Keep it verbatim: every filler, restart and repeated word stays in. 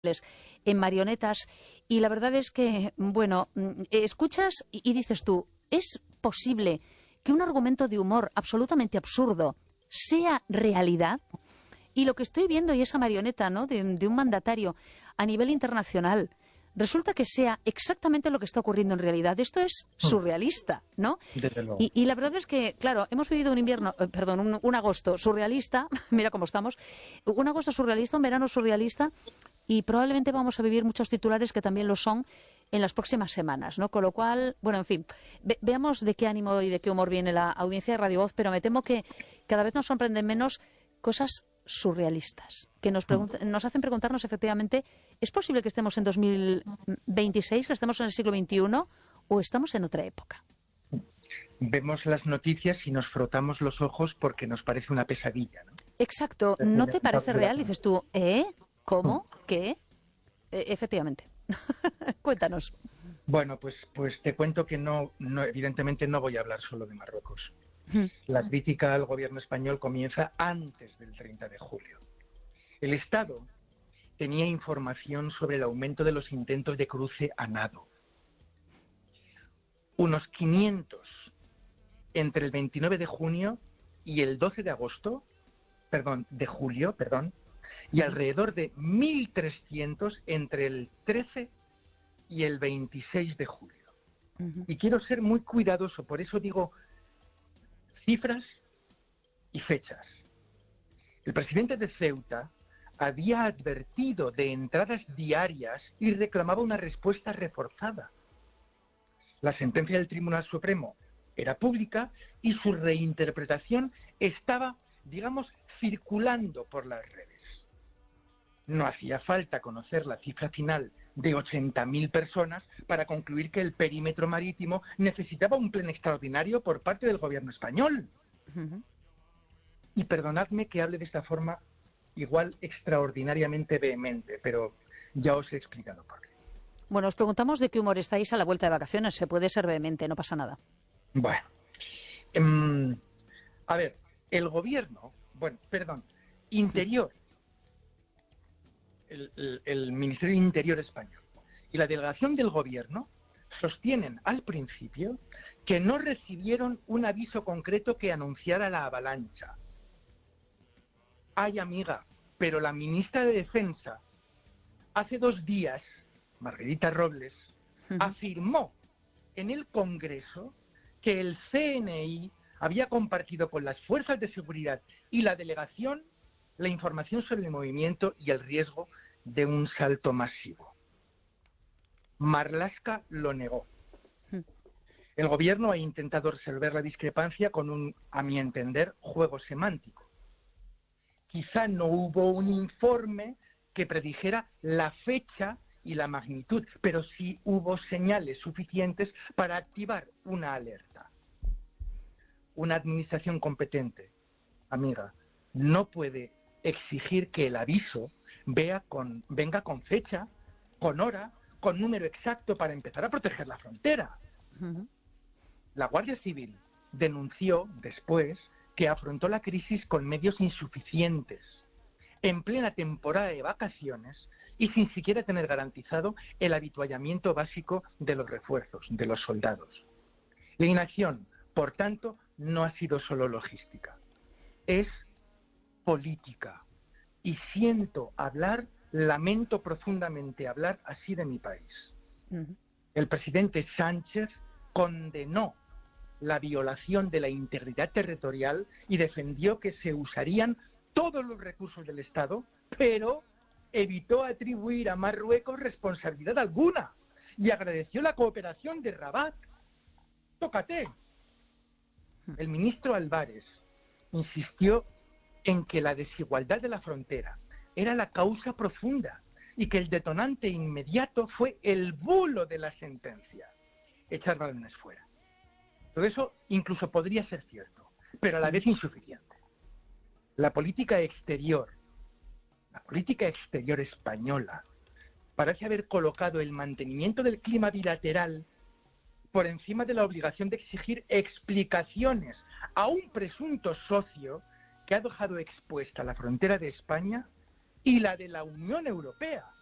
en marionetas, y la verdad es que, bueno, escuchas y, y dices tú, ¿es posible que un argumento de humor absolutamente absurdo sea realidad? Y lo que estoy viendo, y esa marioneta, ¿no?, de, de un mandatario a nivel internacional, resulta que sea exactamente lo que está ocurriendo en realidad. Esto es surrealista, ¿no? Desde luego. Y, y la verdad es que, claro, hemos vivido un invierno, eh, perdón, un, un agosto surrealista, mira cómo estamos, un agosto surrealista, un verano surrealista, y probablemente vamos a vivir muchos titulares que también lo son en las próximas semanas, ¿no? Con lo cual, bueno, en fin, ve veamos de qué ánimo y de qué humor viene la audiencia de Radio Voz, pero me temo que cada vez nos sorprenden menos cosas surrealistas, que nos, nos hacen preguntarnos efectivamente, ¿es posible que estemos en dos mil veintiséis, que estemos en el siglo veintiuno, o estamos en otra época? Vemos las noticias y nos frotamos los ojos porque nos parece una pesadilla, ¿no? Exacto, ¿no te parece real? Dices tú, ¿eh? ¿Cómo? ¿Qué? E efectivamente. Cuéntanos. Bueno, pues, pues te cuento que no, no, evidentemente no voy a hablar solo de Marruecos. La crítica al gobierno español comienza antes del treinta de julio. El Estado tenía información sobre el aumento de los intentos de cruce a nado. Unos quinientos entre el veintinueve de junio y el doce de agosto, perdón, de julio, perdón, y alrededor de mil trescientos entre el trece y el veintiséis de julio. Uh-huh. Y quiero ser muy cuidadoso, por eso digo cifras y fechas. El presidente de Ceuta había advertido de entradas diarias y reclamaba una respuesta reforzada. La sentencia del Tribunal Supremo era pública y su reinterpretación estaba, digamos, circulando por las redes. No hacía falta conocer la cifra final de ochenta mil personas para concluir que el perímetro marítimo necesitaba un plan extraordinario por parte del gobierno español. Uh-huh. Y perdonadme que hable de esta forma igual extraordinariamente vehemente, pero ya os he explicado por qué. Bueno, os preguntamos de qué humor estáis a la vuelta de vacaciones. Se puede ser vehemente, no pasa nada. Bueno, um, a ver, el gobierno, bueno, perdón, Interior, el, el, el Ministerio del Interior español y la delegación del gobierno sostienen al principio que no recibieron un aviso concreto que anunciara la avalancha. Ay, amiga, pero la ministra de Defensa hace dos días, Margarita Robles, uh-huh. afirmó en el Congreso que el C N I había compartido con las fuerzas de seguridad y la delegación la información sobre el movimiento y el riesgo de un salto masivo. Marlaska lo negó. El gobierno ha intentado resolver la discrepancia con un, a mi entender, juego semántico. Quizá no hubo un informe que predijera la fecha y la magnitud, pero sí hubo señales suficientes para activar una alerta. Una administración competente, amiga, no puede exigir que el aviso vea con, venga con fecha, con hora, con número exacto para empezar a proteger la frontera. Uh-huh. La Guardia Civil denunció después que afrontó la crisis con medios insuficientes, en plena temporada de vacaciones y sin siquiera tener garantizado el habituallamiento básico de los refuerzos, de los soldados. La inacción, por tanto, no ha sido solo logística, es política. Y siento hablar, lamento profundamente hablar así de mi país. Uh-huh. El presidente Sánchez condenó la violación de la integridad territorial y defendió que se usarían todos los recursos del Estado, pero evitó atribuir a Marruecos responsabilidad alguna y agradeció la cooperación de Rabat. ¡Tócate! El ministro Álvarez insistió en que la desigualdad de la frontera era la causa profunda y que el detonante inmediato fue el bulo de la sentencia, echar balones fuera. Todo eso incluso podría ser cierto, pero a la vez insuficiente. La política exterior, la política exterior española, parece haber colocado el mantenimiento del clima bilateral por encima de la obligación de exigir explicaciones a un presunto socio que ha dejado expuesta la frontera de España y la de la Unión Europea.